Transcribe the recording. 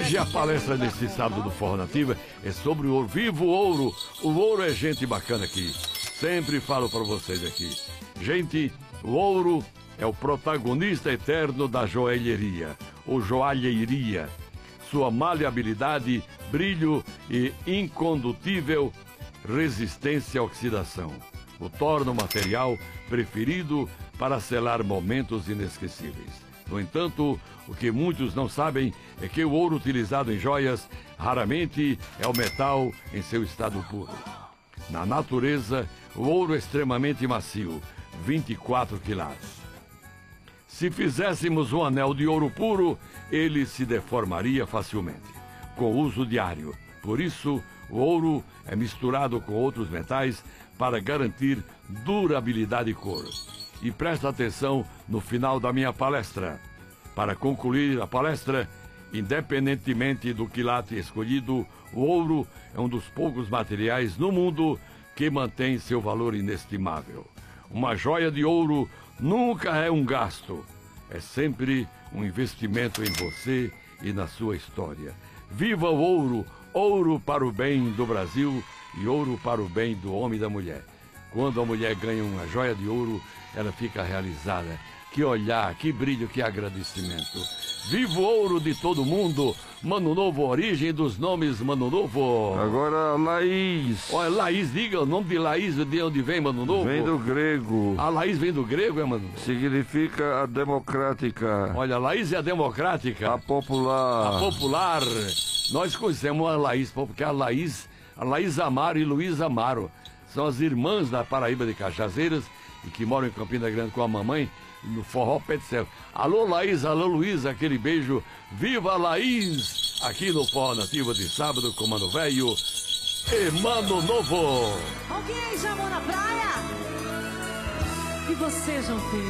Hoje a palestra desse sábado do Forró Nativa é sobre o ouro. Viva o ouro! O ouro é gente bacana aqui. Sempre falo para vocês aqui. Gente, o ouro é o protagonista eterno da joalheria, ou joalheria. Sua maleabilidade, brilho e incondutível resistência à oxidação o torna o material preferido para selar momentos inesquecíveis. No entanto, o que muitos não sabem é que o ouro utilizado em joias raramente é o metal em seu estado puro. Na natureza, o ouro é extremamente macio, 24 quilates. Se fizéssemos um anel de ouro puro, ele se deformaria facilmente, com uso diário. Por isso, o ouro é misturado com outros metais para garantir durabilidade e cor. E presta atenção no final da minha palestra. Para concluir a palestra, independentemente do quilate escolhido, o ouro é um dos poucos materiais no mundo que mantém seu valor inestimável. Uma joia de ouro nunca é um gasto, é sempre um investimento em você e na sua história. Viva o ouro! Ouro para o bem do Brasil e ouro para o bem do homem e da mulher. Quando a mulher ganha uma joia de ouro, ela fica realizada. Que olhar, que brilho, que agradecimento. Viva o ouro de todo mundo! Mano Novo, origem dos nomes Mano Novo. Agora, Laís. Olha, Laís, diga o nome de Laís, de onde vem Mano Novo? Vem do grego. A Laís vem do grego, é, Mano? Significa a democrática. Olha, Laís é a democrática. A popular. A popular. Nós conhecemos a Laís, porque a Laís Amaro e Luiz Amaro são as irmãs da Paraíba de Cajazeiras e que moram em Campina Grande com a mamãe no Forró Pé de Céu. Alô Laís, alô Luiz, aquele beijo. Viva Laís! Aqui no Forró Nativa de sábado com Mano Velho e Mano Novo. Alguém já amou na praia? E você, João Filho?